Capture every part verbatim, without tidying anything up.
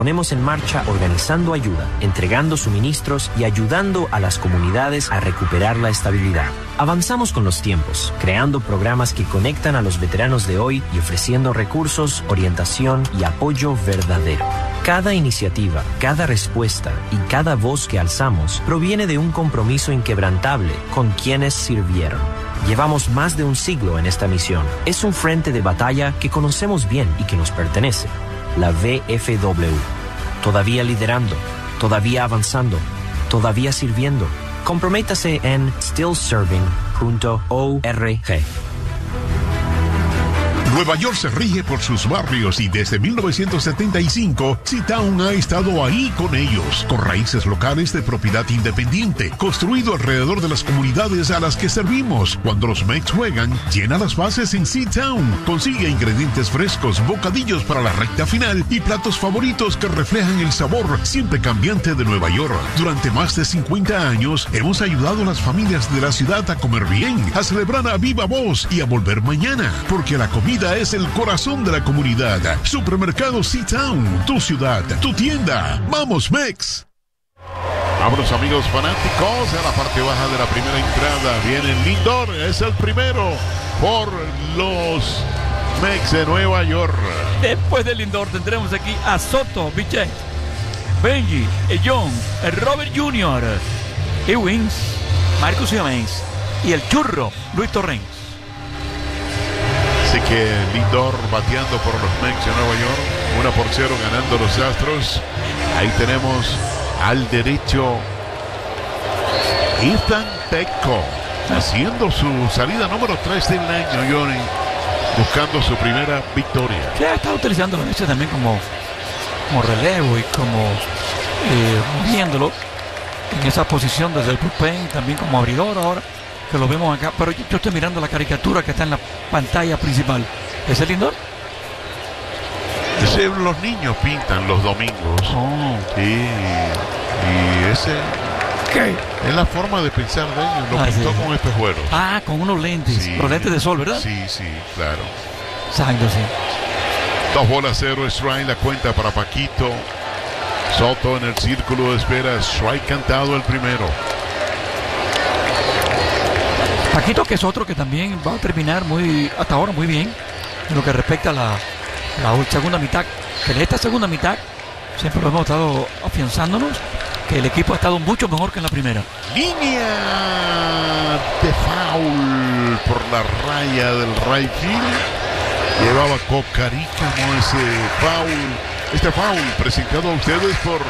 Ponemos en marcha organizando ayuda, entregando suministros y ayudando a las comunidades a recuperar la estabilidad. Avanzamos con los tiempos, creando programas que conectan a los veteranos de hoy y ofreciendo recursos, orientación y apoyo verdadero. Cada iniciativa, cada respuesta y cada voz que alzamos proviene de un compromiso inquebrantable con quienes sirvieron. Llevamos más de un siglo en esta misión. Es un frente de batalla que conocemos bien y que nos pertenece. La V F W. Todavía liderando, todavía avanzando, todavía sirviendo. Comprométase en still serving punto org. Nueva York se rige por sus barrios y desde mil novecientos setenta y cinco, C-Town ha estado ahí con ellos, con raíces locales de propiedad independiente, construido alrededor de las comunidades a las que servimos. Cuando los Mex juegan, llena las bases en C-Town. Consigue ingredientes frescos, bocadillos para la recta final y platos favoritos que reflejan el sabor siempre cambiante de Nueva York. Durante más de cincuenta años, hemos ayudado a las familias de la ciudad a comer bien, a celebrar a viva voz y a volver mañana, porque la comida es el corazón de la comunidad. Supermercado C-Town, tu ciudad, tu tienda. ¡Vamos, Mex! Vámonos, amigos fanáticos, a la parte baja de la primera entrada. Viene Lindor, es el primero por los Mex de Nueva York. Después de Lindor tendremos aquí a Soto, Bichette, Benji, John, Robert junior, Ewings, Marcus Siemens y el churro, Luis Torrens. Así que Lindor bateando por los Mex de Nueva York, una por cero ganando los Astros. Ahí tenemos al derecho Ethan Petco, haciendo su salida número tres del año, Johnny, buscando su primera victoria. Que ha estado utilizando la derecha también como, como relevo y como eh, moviéndolo en esa posición desde el bullpen, también como abridor ahora, que lo vemos acá, pero yo, yo estoy mirando la caricatura que está en la pantalla principal. ¿Es el Lindor? Ese los niños pintan los domingos. Oh. Sí, y ese ¿qué? es la forma de pensar de ellos. Lo ah, pintó sí. con espejuelos. Ah, con unos lentes, Sí. los lentes de sol, ¿verdad? Sí, sí, claro. Exacto, sí. Dos bolas, cero strike, la cuenta para Paquito. Soto en el círculo de espera, strike cantado el primero. Paquito, que es otro que también va a terminar muy hasta ahora muy bien en lo que respecta a la, la segunda mitad. Que en esta segunda mitad siempre lo hemos estado afianzándonos, que el equipo ha estado mucho mejor que en la primera. Línea de foul por la raya del right field. Llevaba Cocarícamo ese foul. Este foul presentado a ustedes por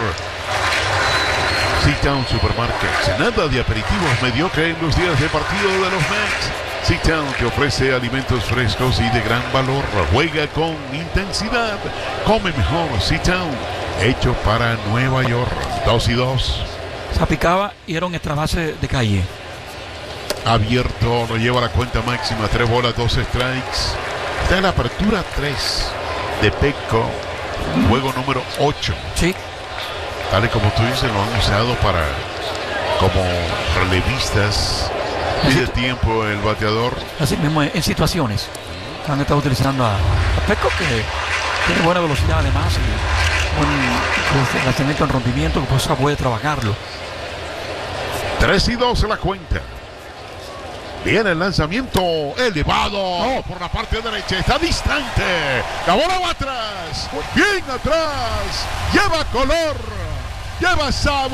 C-Town Supermarkets. Nada de aperitivos mediocre en los días de partido de los Mets. C-Town te ofrece alimentos frescos y de gran valor. Juega con intensidad. Come mejor. C-Town, hecho para Nueva York. Dos y dos. Zapicaba y era un extra base de calle. Abierto, lo lleva a la cuenta máxima. Tres bolas, dos strikes. Está en la apertura tres de Petco. Juego número ocho. Sí. Tal y como tú dices, lo han usado para como relevistas. Pide tiempo el bateador. Así mismo en situaciones. Han estado utilizando a, a Petco, que tiene buena velocidad además y buen lanzamiento en rompimiento, que pues puede trabajarlo. Tres y dos en la cuenta. Viene el lanzamiento elevado oh. por la parte derecha. Está distante. La bola va atrás. Bien atrás. Lleva color. Lleva sabor.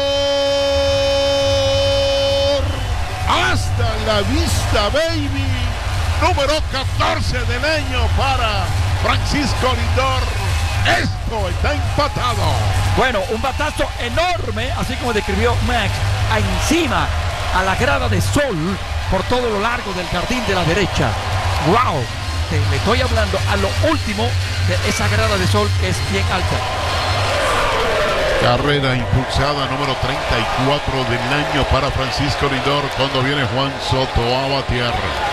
Hasta la vista, baby. Número catorce del año para Francisco Lindor. Esto está empatado. Bueno, un batazo enorme, así como describió Max, encima a la grada de sol por todo lo largo del jardín de la derecha. ¡Wow! Te, le estoy hablando a lo último de esa grada de sol, que es bien alta. Carrera impulsada número treinta y cuatro del año para Francisco Lindor cuando viene Juan Soto a batear.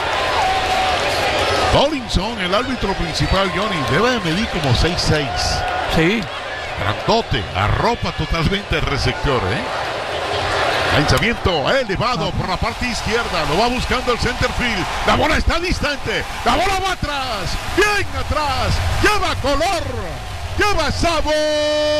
Collinson, el árbitro principal, Johnny, debe de medir como seis seis. Sí. Grandote, arropa totalmente el receptor, ¿eh? Lanzamiento elevado por la parte izquierda. Lo va buscando el center field. La bola está distante. La bola va atrás. Bien atrás. Lleva color. ¡Ya pasamos!